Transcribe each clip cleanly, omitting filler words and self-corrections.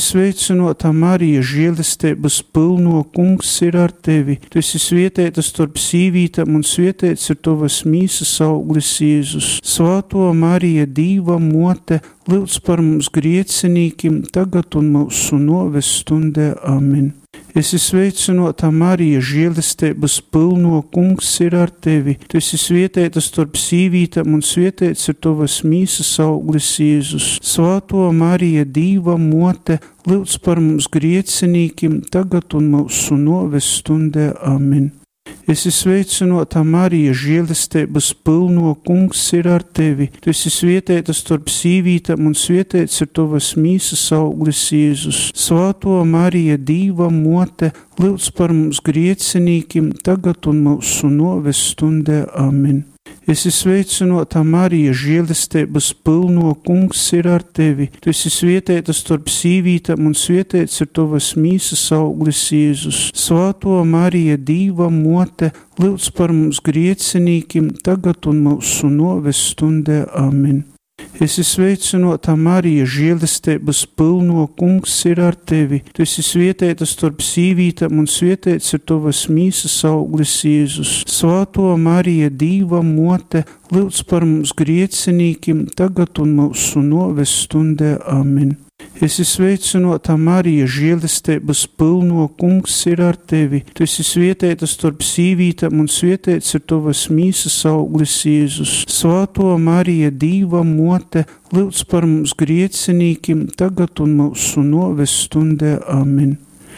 sveicināta Marija, žēlastības pilno, Kungs ir ar tevi. Tu esi svētīta starp sīvītām, un svētīts ir tavas mīsas auglis Jēzus. Svāto Marija, Dīva mote, lūdz par mums griecinīkim, tagad un mūsu noves stundē. Amen. Esi sveicināta Marija, žēlastības pilno, Kungs ir ar tevi. Tu esi svētīta starp sīvītām, un svētīts ir tavas mīsas auglis Jēzus. Svāto Marija, Dīva mote, lūdz par mums griecinīkim, tagad un mūsu noves stundē. Amen. Esi sveicināta Marija, žēlastības pilno, Kungs ir ar tevi. Tu esi svētīta starp sīvītām, un svētīts ir tavas mīsas auglis Jēzus. Svāto Marija, Dīva mote, lūdz par mums griecinīkim, tagad un mūsu noves stundē. Amen. Esi sveicināta Marija, žēlastības pilno, Kungs ir ar tevi. Tu esi svētīta starp sīvītām, un svētīts ir tavas mīsas auglis Jēzus. Svāto Marija, Dīva mote, lūdz par mums griecinīkim, tagad un mūsu noves stundē. Amen. Esi sveicināta Marija, žēlastības pilno, Kungs ir ar tevi. Tu esi svētīta starp sīvītām, un svētīts ir tavas mīsas auglis Jēzus. Svāto Marija, Dīva mote, lūdz par mums griecinīkim, tagad un mūsu noves stundē. Amen. Esi sveicināta Marija, žēlastības pilno, Kungs ir ar tevi. Tu esi svētīta starp sīvītām, un svētīts ir tavas mīsas auglis Jēzus. Svāto Marija, Dīva mote, lūdz par mums griecinīkim, tagad un mūsu noves stundē. Amen.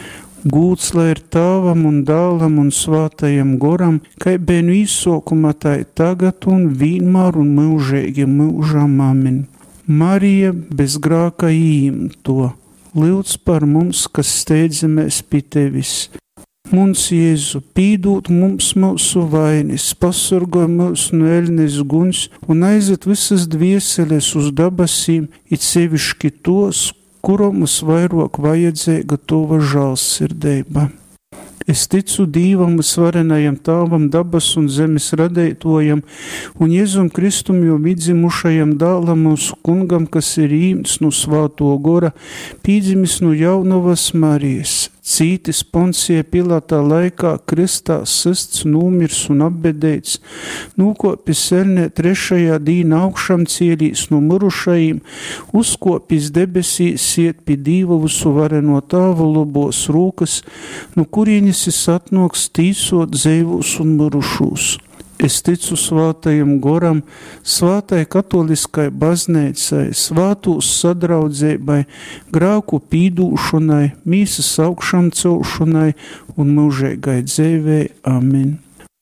Gūts lai ir Tēvam un Dēlam un Svātajam Goram, kai biju izsaukumā tā tagad un vienmēr un mūžīgi mūžam. Amen. Marija bez grāka īimto, lūdz par mums, kas steidzamies pie tevis. Mums, Jēzu, pīdūt mums mūsu vainis, pasargoj mūs no ēļnes guņs un aizet visas dvieseles uz dabasīm, it sevišķi tos, kuram mums vairāk vajadzēja tova žālsirdeiba. Es ticu Dīvam, visvarenajam Tēvam, dabas un zemes radeitojam, un Jēzum Kristum jau vidzimušajam dēlam mūsu kungam, kas ir īmts no Svāto Gora, pīdzimis no jaunavas Marijas, cītis Poncija Pilāta laikā, kristā sists, nūmirs un apbedeits, nūkopis elnē trešajā dīna augšam cielīs no mirušajiem, uzkopis debesīs, iet pie Dīva visuvareno Tēva lobos rūkas, no kurienes es atnoks tīsot dzīvus un mirušūs. Es ticu Svātajam Goram, Svātai katoliskai baznīcai, svātūs sadraudzībai, grāku pīdūšanai, mīsas augšam celšanai un mūžīgai dzīvei. Amen.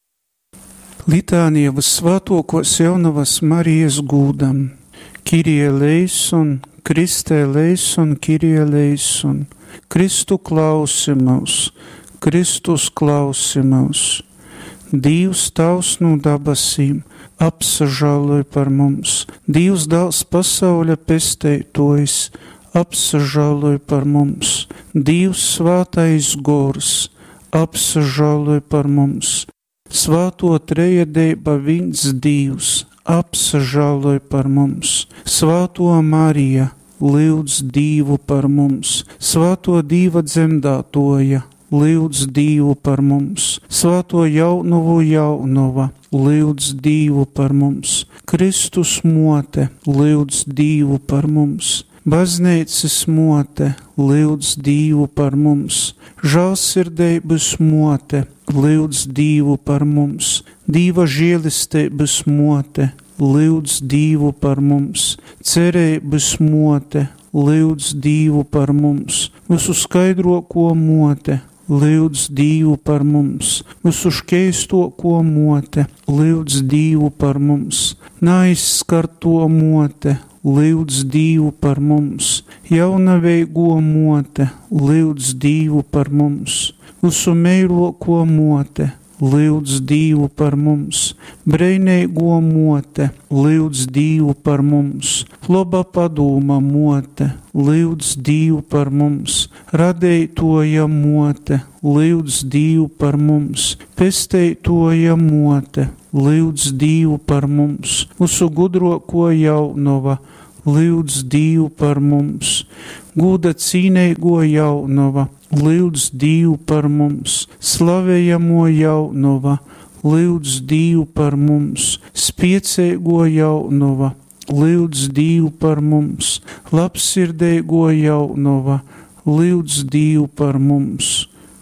Litānija vissvātokos jaunavas Marijas gūdam. Kyrie eleison, Kriste eleison, Kyrie eleison. Kristu klausi mūs, Kristus klausi mūs. Dievs Tavs no dabasīm, apsažāloj par mums. Dievs Dēls pasauļa pesteitojs, apsažāloj par mums. Dievs Svātais Gors, apsažāloj par mums. Svāto trejadeiba viens Dievs, apsažāloj par mums. Svāto Marija, lūdz Dievu par mums. Svāto Dieva dzemdātoja, lūdz Dievu par mums. Svāto jaunuvu jaunova, lūdz Dievu par mums. Kristus mote, lūdz Dievu par mums. Baznīcas mote, lūdz Dievu par mums. Žēlsirdības mote, lūdz Dievu par mums. Dieva žēlistības mote, lūdz Dievu par mums. Cerības mote, lūdz Dievu par mums. Visu skaidroko mote, lūdz Dievu par mums. Visu škeistoko mote, lūdz Dievu par mums. Neaizskarto mote, lūdz Dievu par mums. Jaunaveigo mote, lūdz Dievu par mums. Visu meiloko mote, lūdz Dievu par mums. Breineigo mote, lūdz Dievu par mums. Loba padūma mote, lūdz Dievu par mums. Radeitoja mote, lūdz Dievu par mums. Pesteitoja mote, lūdz Dievu par mums. Visu gudroko jaunova, lūdz Dievu par mums. Gūda cīneigo jaunava, lūdz Dievu par mums. Slavējamo jaunava, lūdz Dievu par mums. Spieceigo jaunava, lūdz Dievu par mums. Labsirdeigo jaunava, lūdz Dievu par mums.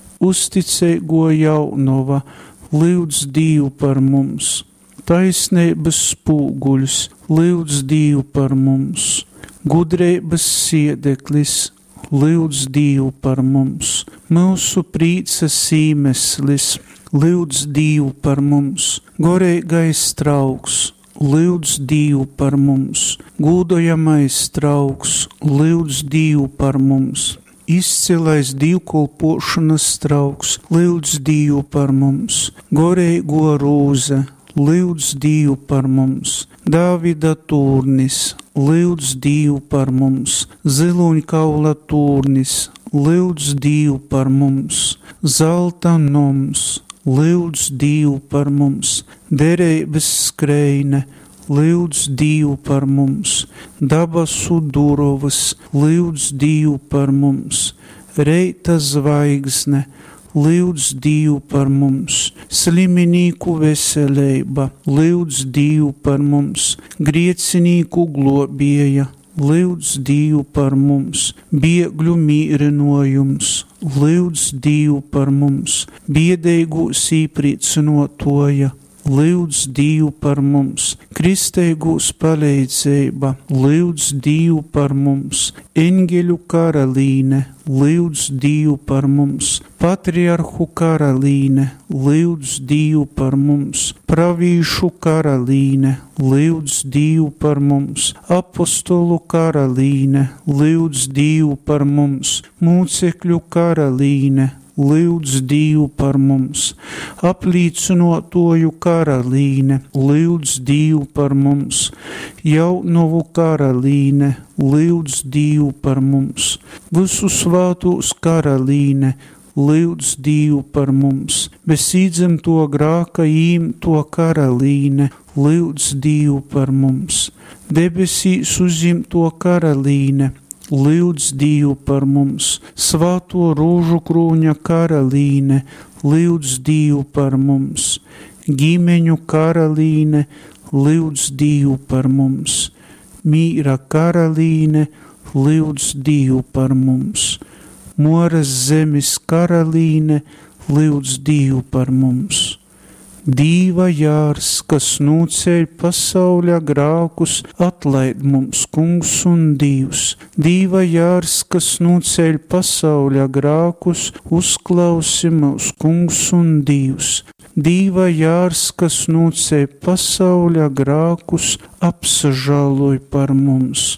Uzticeigo jaunava, lūdz Dievu par mums. Taisnības spūguļs, lūdz Dievu par mums. Gudreibas siedeklis, lūdz Dievu par mums. Mūsu prīca sīmeslis, lūdz Dievu par mums. Goreigais trauks, lūdz Dievu par mums. Gūdojamais trauks, lūdz Dievu par mums. Izcilais dievkalpošanas trauks, lūdz Dievu par mums. Goreigo rūze, lūdz Dievu par mums. Dāvida tūrnis, lūdz Dievu par mums. Ziluņkaula tūrnis, lūdz Dievu par mums. Zelta noms, lūdz Dievu par mums. Derības skreine, lūdz Dievu par mums. Dabasu durovas, lūdz Dievu par mums. Reita zvaigzne, lūdz Dievu par mums. Sliminīku veselība, lūdz Dievu par mums. Griecinīku globieja, lūdz Dievu par mums. Biegļu mīrinojums, lūdz Dievu par mums. Biedeigu sīprīcinotoja, lūdz Dievu par mums. Kristeigus palīdzība, lūdz Dievu par mums. Eņģeļu karalīne, lūdz Dievu par mums. Patriarhu karalīne, lūdz Dievu par mums. Pravīšu karalīne, lūdz Dievu par mums. Apostolu karalīne, lūdz Dievu par mums. Mūcekļu karalīne, lūdz Dievu par mums. Aplīcinotoju karalīne, lūdz Dievu par mums. Jaunovu karalīne, lūdz Dievu par mums. Visu svātos karalīne, lūdz Dievu par mums. Bez īdzemto grāka īmto karalīne, lūdz Dievu par mums. Debesīs uzimto karalīne, lūdz Dievu par mums. Svāto rūžu krūņa karalīne, lūdz Dievu par mums. Ģimeņu karalīne, lūdz Dievu par mums. Mīra karalīne, lūdz Dievu par mums. Moras zemes karalīne, lūdz Dievu par mums. Dīva jārs, kas nūceļ pasauļa grākus, atlaid mums kungs un Dievs. Dīva jārs, kas nūceļ pasauļa grākus, uzklausi mūs kungs un Dievs. Dīva jārs, kas nūceļ pasauļa grākus, apsažāloj par mums.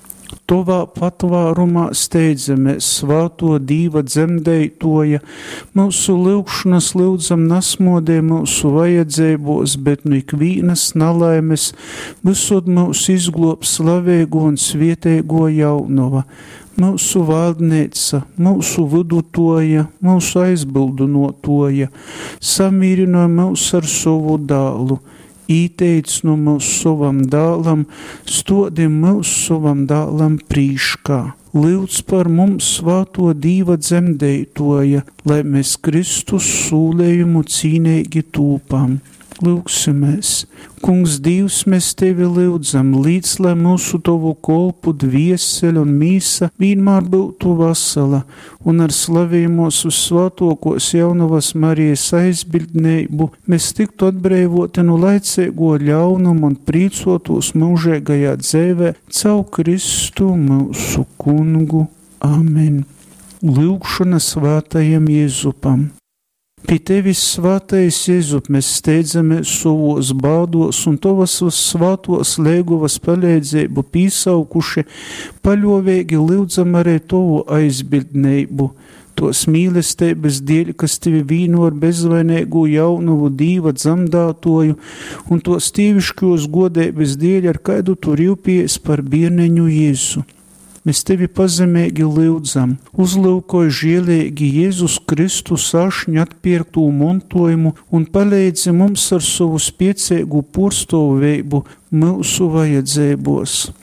Tovā patvārumā steidzamies svāto Dīva dzemdētoja, mūsu lūgšanas lūdzam nasmodē mūsu vajadzībos, bet nu ikvīnas nalaimes, visod mūs izglob slavēgo un svietēgo jaunova. Mūsu valdneica, mūsu vidutoja, mūsu aizbildunotoja, samīrinoja mūs ar savu dālu. Īteic no mūsu savam dālam, stodim mūsu savam dālam prīškā. Lūdz par mums svāto Dīva dzemdētoja, lai mēs Kristus sūlējumu cīnīgi tūpam. Lūksimies. Kungs Dievs, mēs Tevi lūdzam, līdz lai mūsu Tavu kolpu dviesele un mīsa vienmēr būtu vesela, un ar slavījumos uz svātokos jaunavas Marijas aizbildneibu mēs tiktu atbrīvoti no laicīgo ļaunumu un prīcotos mūžīgajā dzēvē caur Kristu mūsu kungu. Amen. Lūgšana svātajam Jēzupam. Pie Tevis, svātais Jēzup, mēs steidzamies savos bādos un Tavas svātos lēguvas palīdzību pīsaukuši, paļovīgi lūdzam arī Tavu aizbildneibu. Tos mīlestības dēļ, kas Tevi vīno ar bezvainīgu jaunuvu Dīva dzemdētoju, un tos tīviškos godības dēļ, ar kādu Tu rūpējies par bērneņu Jēzu. Mēs Tevi pazemīgi lūdzam, uzlūkoj žielīgi Jēzus Kristus ašņu atpirktu montojumu un palīdzi mums ar savu spiecīgu porstovēbu mūsu vajadzībos.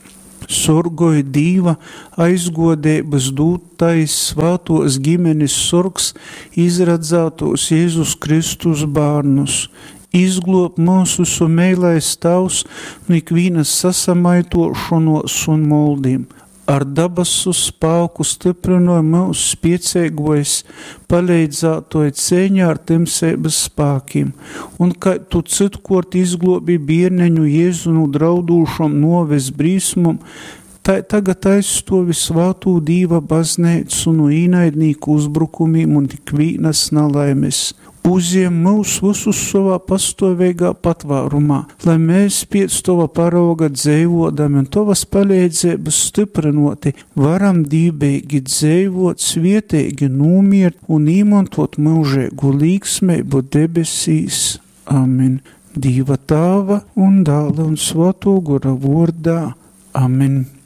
sorgoja Dīva aizgodības dūtais svātos ģimenes sorgs izradzātos Jēzus Kristus bārnus. Izglob mūsu sumeilais tavs no ikvīnas sasamaitošanos un moldīm. Ar dabasu spāku stiprinoja mūsu spiecēgojas, paleidzātoja cēņā ar temsēbas spākiem, un kā tu citkort izglobi bierneņu Jēzu no draudūšam noves brīsmum, tagad aizstovi svātū Dīva bazneicu no īnaidnīku uzbrukumiem un tik vīnas nalaimes. Uziem mūs visus savā pastoveigā patvārumā, lai mēs pēc tova parauga dzēvodami un tovas palīdzības stiprinoti varam dībēgi dzēvot, svietēgi nūmiert un īmantot mūžēgu līgsmeibu debesīs. Amen. Dīva Tāva un Dāla un Svētā Gara vārdā. Amen.